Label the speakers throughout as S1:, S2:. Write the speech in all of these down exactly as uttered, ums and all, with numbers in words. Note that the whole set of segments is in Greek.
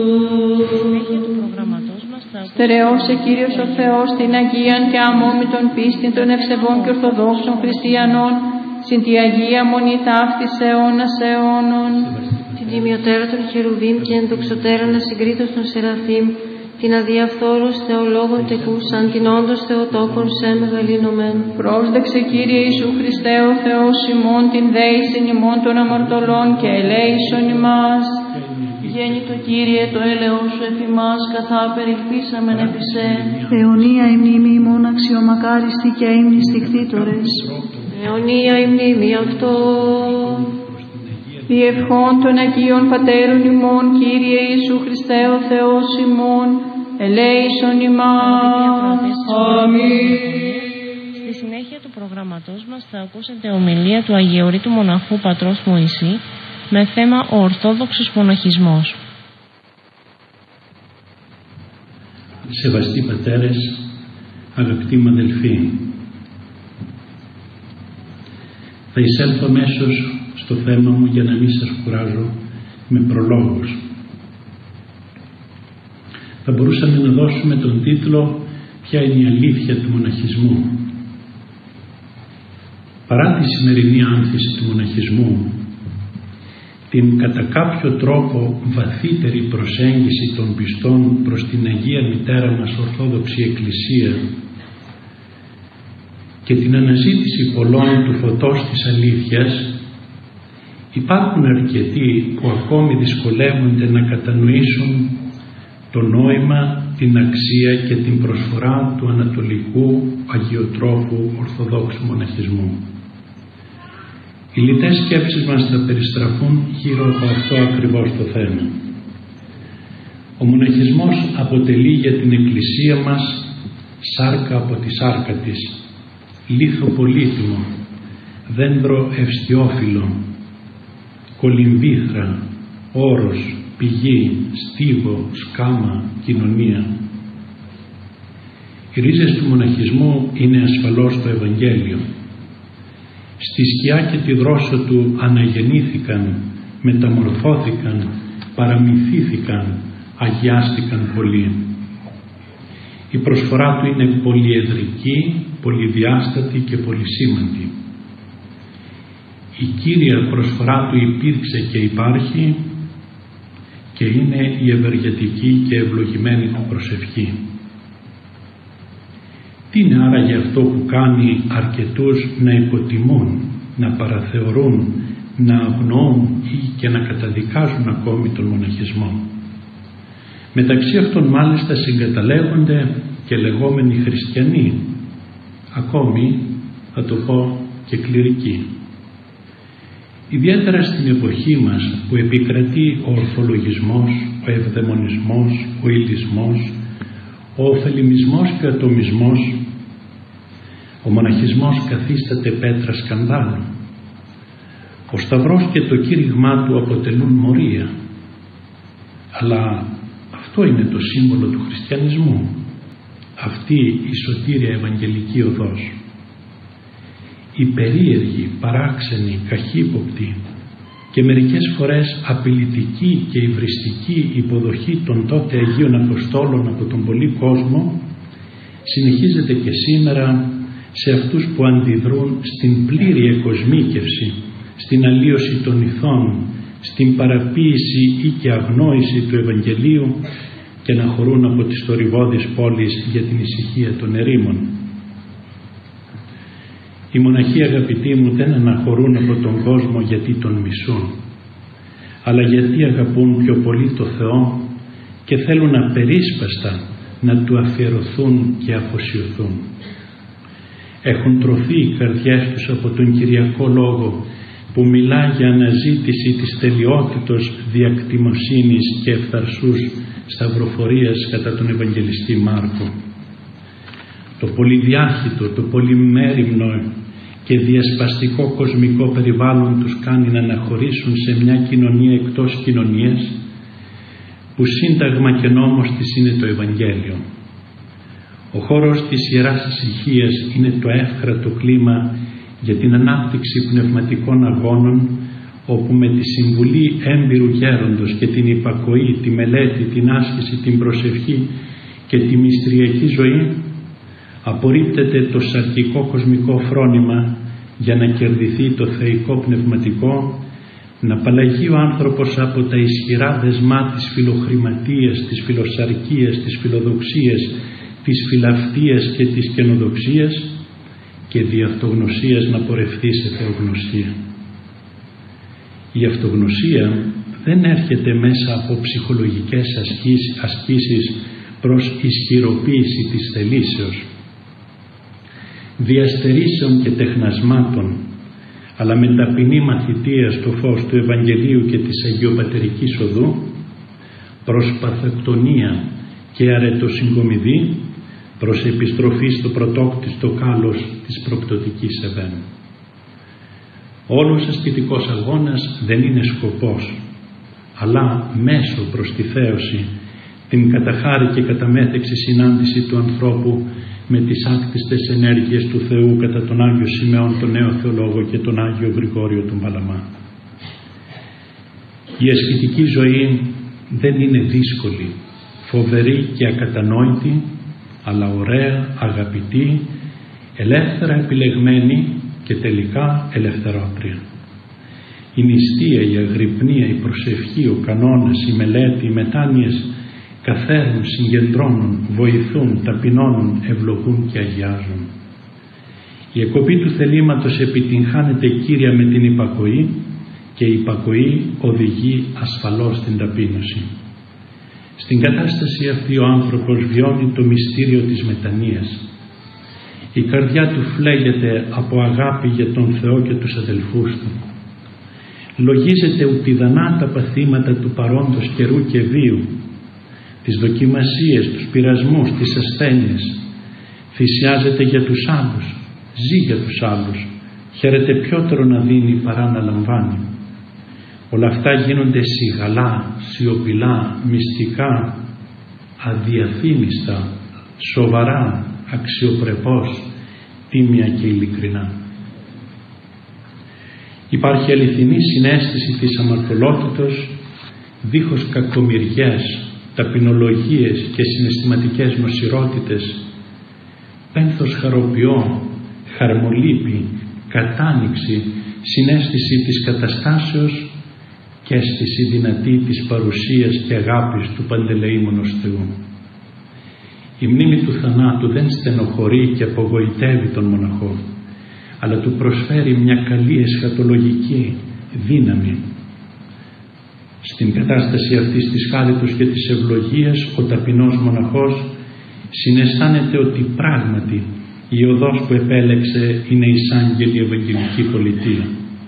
S1: Στερεώσε Κύριος ο Θεός την Αγίαν και αμόμητον πίστην των ευσεβών και ορθοδόξων χριστιανών, συν τη Αγία Μονή ταύτης αιώνας αιώνων.
S2: Την τιμιωτέρα των Χερουβίμ και ενδοξωτέραν ασυγκρίτως των Σεραφείμ, την αδιαφθόρους θεολόγων τεκούσαν, την όντως Θεοτόκον σε μεγαλύνομεν.
S1: Πρόσδεξε Κύριε Ιησού Χριστέ ο Θεός ημών, την δέησιν ημών των αμαρτωλών και ελέησον ημάς. Γέννητο Κύριε, το έλεος σου εφ' ημάς, καθά περιελπίσαμεν επί σε.
S3: Αιωνία η μνήμη ημών αξιομακάριστη και ύμνηστη κτήτορες.
S2: Αιωνία η μνήμη αυτό.
S1: Διευχών των Αγίων Πατέρων ημών, Κύριε Ιησού Χριστέ ο Θεός ημών, ελέησον ημάς. Αμήν.
S4: Στη συνέχεια του προγραμματός μας θα ακούσετε ομιλία του Αγιορείτου Μοναχού Πατρός Μωυσή με θέμα ο Ορθόδοξος Μοναχισμός.
S5: Σεβαστοί πατέρες, αγαπητοί μου αδελφοί, θα εισέλθω αμέσως στο θέμα μου για να μην σας κουράζω με προλόγους. Θα μπορούσαμε να δώσουμε τον τίτλο «Ποια είναι η αλήθεια του μοναχισμού». Παρά τη σημερινή άνθηση του μοναχισμού, την κατά κάποιο τρόπο βαθύτερη προσέγγιση των πιστών προς την Αγία Μητέρα μας Ορθόδοξη Εκκλησία και την αναζήτηση πολλών του φωτός της αλήθειας, υπάρχουν αρκετοί που ακόμη δυσκολεύονται να κατανοήσουν το νόημα, την αξία και την προσφορά του ανατολικού αγιοτρόφου Ορθοδόξου Μοναχισμού. Οι λιτές σκέψεις μας θα περιστραφούν γύρω από αυτό ακριβώς το θέμα. Ο μοναχισμός αποτελεί για την Εκκλησία μας σάρκα από τη σάρκα της, λίθο πολύτιμο, δέντρο ευστιόφυλλο, κολυμβήθρα, όρος, πηγή, στίβο, σκάμα, κοινωνία. Οι ρίζες του μοναχισμού είναι ασφαλώς το Ευαγγέλιο. Στη σκιά και τη δρόσο του αναγεννήθηκαν, μεταμορφώθηκαν, παραμυθήθηκαν, αγιάστηκαν πολύ. Η προσφορά του είναι πολυεδρική, πολυδιάστατη και πολυσήμαντη. Η κύρια προσφορά του υπήρξε και υπάρχει και είναι η ευεργετική και ευλογημένη του προσευχή. Τι είναι άραγε αυτό που κάνει αρκετούς να υποτιμούν, να παραθεωρούν, να αγνοούν ή και να καταδικάζουν ακόμη τον μοναχισμό? Μεταξύ αυτών μάλιστα συγκαταλέγονται και λεγόμενοι χριστιανοί, ακόμη θα το πω και κληρικοί. Ιδιαίτερα στην εποχή μας που επικρατεί ο ορθολογισμός, ο ευδαιμονισμός, ο ηλισμός, ο ωφελημισμός και ο ατομισμός, ο μοναχισμός καθίσταται πέτρα σκανδάλου. Ο σταυρός και το κήρυγμά του αποτελούν μορία. Αλλά αυτό είναι το σύμβολο του χριστιανισμού, αυτή η σωτήρια ευαγγελική οδός. Η περίεργη, παράξενη, καχύποπτη και μερικές φορές απειλητική και υβριστική υποδοχή των τότε Αγίων Αποστόλων από τον πολύ κόσμο συνεχίζεται και σήμερα σε αυτούς που αντιδρούν στην πλήρη εκοσμίκευση, στην αλλίωση των ηθών, στην παραποίηση ή και αγνόηση του Ευαγγελίου και να χωρούν από τις θορυβώδεις πόλεις για την ησυχία των ερήμων. Οι μοναχοί, αγαπητοί μου, δεν αναχωρούν από τον κόσμο γιατί τον μισούν, αλλά γιατί αγαπούν πιο πολύ το Θεό και θέλουν απερίσπαστα να Του αφιερωθούν και αφοσιωθούν. Έχουν τρωθεί οι καρδιές τους από τον Κυριακό Λόγο που μιλά για αναζήτηση της τελειότητος διακτημοσύνης και ευθαρσούς σταυροφορίας κατά τον Ευαγγελιστή Μάρκο. Το πολυδιάχυτο, το πολυμέριμνο και διασπαστικό κοσμικό περιβάλλον τους κάνει να αναχωρήσουν σε μια κοινωνία εκτός κοινωνίας που σύνταγμα και νόμος της είναι το Ευαγγέλιο. Ο χώρος της Ιεράς Ησυχίας είναι το εύχρατο κλίμα για την ανάπτυξη πνευματικών αγώνων όπου με τη συμβουλή έμπειρου γέροντος και την υπακοή, τη μελέτη, την άσκηση, την προσευχή και τη μυστηριακή ζωή απορρίπτεται το σαρκικό κοσμικό φρόνημα για να κερδιθεί το θεϊκό πνευματικό, να απαλλαγεί ο άνθρωπος από τα ισχυρά δεσμά της φιλοχρηματίας, της φιλοσαρκίας, της φιλοδοξίας, της φιλαυτίας και της καινοδοξίας και δι' αυτογνωσίας να πορευθεί σε θεογνωσία. Η αυτογνωσία δεν έρχεται μέσα από ψυχολογικές ασκήσεις προς ισχυροποίηση της θελήσεως, διαστερήσεων και τεχνασμάτων, αλλά με ταπεινή μαθητεία στο φως του Ευαγγελίου και της αγιοπατερικής οδού, προς παθεκτονία και αρετοσυγκομιδή, προς επιστροφή στο πρωτόκτιστο κάλος της προπτωτικής ευαίνου. Όλος ασκητικός αγώνας δεν είναι σκοπός, αλλά μέσο προς τη θέωση, την καταχάρη και καταμέθεξη συνάντηση του ανθρώπου με τις άκτιστες ενέργειες του Θεού κατά τον Άγιο Σιμεών τον Νέο Θεολόγο και τον Άγιο Γρηγόριο τον Παλαμά. Η ασκητική ζωή δεν είναι δύσκολη, φοβερή και ακατανόητη, αλλά ωραία, αγαπητή, ελεύθερα επιλεγμένη και τελικά ελευθερότρια. Η νηστεία, η αγρυπνία, η προσευχή, ο κανόνας, η μελέτη, οι μετάνοιες καθαίρουν, συγκεντρώνουν, βοηθούν, ταπεινώνουν, ευλογούν και αγιάζουν. Η εκοπή του θελήματος επιτυγχάνεται κύρια με την υπακοή και η υπακοή οδηγεί ασφαλώς στην ταπείνωση. Στην κατάσταση αυτή ο άνθρωπος βιώνει το μυστήριο της μετανοίας. Η καρδιά του φλέγεται από αγάπη για τον Θεό και τους αδελφούς του. Λογίζεται ουτιδανά τα παθήματα του παρόντος καιρού και βίου, τις δοκιμασίες, τους πειρασμούς, τις ασθένειες. Θυσιάζεται για τους άλλους, ζει για τους άλλους, χαίρεται πιότερο να δίνει παρά να λαμβάνει. Όλα αυτά γίνονται σιγαλά, σιωπηλά, μυστικά, αδιαφήμιστα, σοβαρά, αξιοπρεπώς, τίμια και ειλικρινά. Υπάρχει αληθινή συναίσθηση της αμαρτωλότητος, δίχως κακομοιριές, ταπεινολογίες και συναισθηματικές νοσηρότητες, πένθος χαροποιό, χαρμολύπη, κατάνοιξη, συναίσθηση της καταστάσεως και αίσθηση δυνατή της παρουσίας και αγάπης του παντελεήμονος Θεού. Η μνήμη του θανάτου δεν στενοχωρεί και απογοητεύει τον μοναχό, αλλά του προσφέρει μια καλή εσχατολογική δύναμη. Στην κατάσταση αυτής της χάριτος και της ευλογίας ο ταπεινός μοναχός συναισθάνεται ότι πράγματι η οδός που επέλεξε είναι η εισάγγελη Ευαγγελική πολιτεία.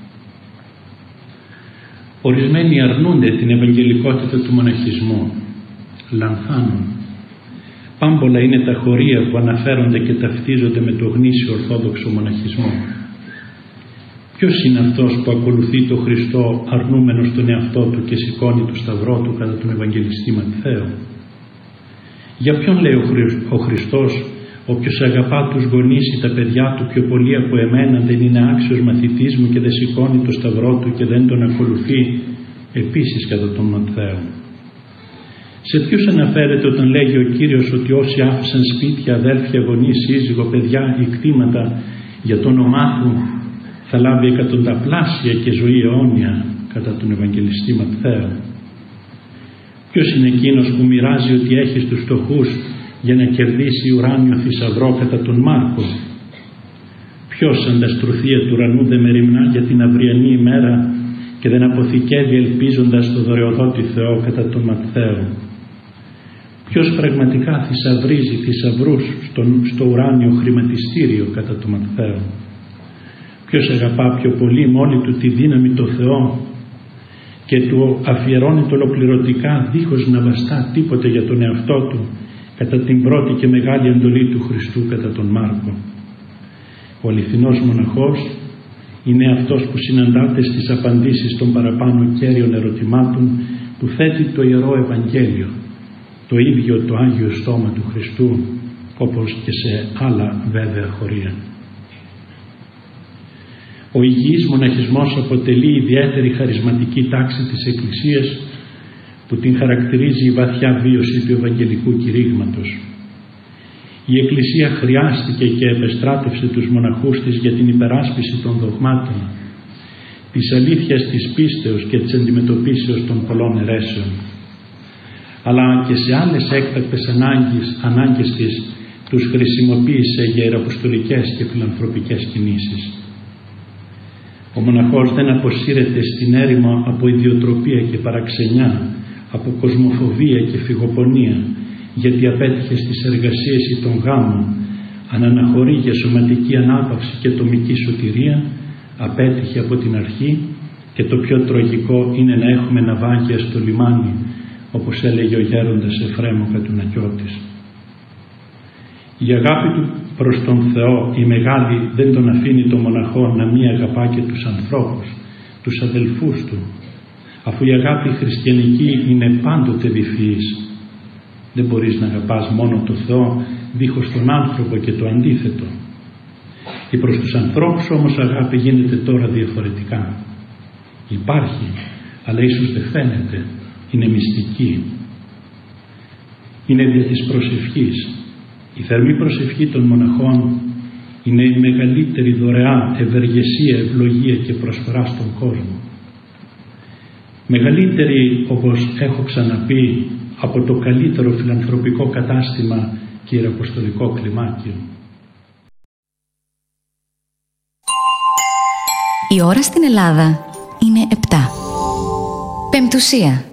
S5: Ορισμένοι αρνούνται την ευαγγελικότητα του μοναχισμού, λανθάνουν. Πάμπολα είναι τα χωρία που αναφέρονται και ταυτίζονται με το γνήσιο ορθόδοξο μοναχισμό. Ποιος είναι αυτός που ακολουθεί το Χριστό αρνούμενος τον εαυτό του και σηκώνει το σταυρό του κατά τον Ευαγγελιστή Ματθαίο? Για ποιον λέει ο Χριστός, όποιος αγαπά τους γονείς ή τα παιδιά του πιο πολύ από εμένα δεν είναι άξιος μαθητής μου και δεν σηκώνει το σταυρό του και δεν τον ακολουθεί, επίσης κατά τον Ματθαίο? Σε ποιους αναφέρεται όταν λέγει ο Κύριος ότι όσοι άφησαν σπίτια, αδέλφια, γονείς, σύζυγο, παιδιά ή κτήματα για το όνομά του θα λάβει εκατονταπλάσια και ζωή αιώνια κατά τον Ευαγγελιστή Ματθαίο? Ποιος είναι εκείνος που μοιράζει ότι έχει στους φτωχούς για να κερδίσει ουράνιο θησαυρό κατά τον Μάρκο? Ποιος ανταστρουθία του ουρανού δεν μεριμνά για την αυριανή ημέρα και δεν αποθηκεύει ελπίζοντας το δωρεοδότη Θεό κατά τον Ματθαίο? Ποιος πραγματικά θησαυρίζει θησαυρούς στο, στο ουράνιο χρηματιστήριο κατά τον Ματθαίο? Ποιος αγαπά πιο πολύ με όλη του τη δύναμη το Θεό και του αφιερώνει το ολοκληρωτικά δίχως να βαστά τίποτε για τον εαυτό του κατά την πρώτη και μεγάλη εντολή του Χριστού κατά τον Μάρκο? Ο αληθινός μοναχός είναι αυτός που συναντάται στις απαντήσεις των παραπάνω κέριων ερωτημάτων που θέτει το Ιερό Ευαγγέλιο, το ίδιο το Άγιο Στόμα του Χριστού, όπως και σε άλλα βέβαια χωρία. Ο υγιής μοναχισμός αποτελεί ιδιαίτερη χαρισματική τάξη της Εκκλησίας που την χαρακτηρίζει η βαθιά βίωση του Ευαγγελικού κηρύγματος. Η Εκκλησία χρειάστηκε και επεστράτευσε τους μοναχούς της για την υπεράσπιση των δογμάτων, της αλήθειας της πίστεως και της αντιμετωπίσεως των πολλών αιρέσεων. Αλλά και σε άλλες έκτακτες ανάγκες, ανάγκες της τους χρησιμοποίησε για ιεραποστολικές και φιλανθρωπικές κινήσεις. Ο μοναχός δεν αποσύρεται στην έρημο από ιδιοτροπία και παραξενιά, από κοσμοφοβία και φυγοπονία, γιατί απέτυχε στις εργασίες ή των γάμων, αν αναχωρεί για σωματική ανάπαυση και τομική σωτηρία, απέτυχε από την αρχή, και το πιο τραγικό είναι να έχουμε ναυάγια στο λιμάνι, όπως έλεγε ο γέροντας Εφραίμ ο Κατουνακιώτης. Η αγάπη του προς τον Θεό, η μεγάλη, δεν τον αφήνει το μοναχό να μη αγαπά και τους ανθρώπους, τους αδελφούς του, αφού η αγάπη χριστιανική είναι πάντοτε διφυής. Δεν μπορείς να αγαπάς μόνο το Θεό δίχως τον άνθρωπο και το αντίθετο. Η προς τους ανθρώπους όμως αγάπη γίνεται τώρα διαφορετικά. Υπάρχει, αλλά ίσως δεν φαίνεται, είναι μυστική. Είναι δια της προσευχής. Η θερμή προσευχή των μοναχών είναι η μεγαλύτερη δωρεά, ευεργεσία, ευλογία και προσφορά στον κόσμο. Μεγαλύτερη, όπως έχω ξαναπεί, από το καλύτερο φιλανθρωπικό κατάστημα και ιεραποστολικό κλιμάκιο.
S6: Η ώρα στην Ελλάδα είναι επτά. Πεμπτουσία.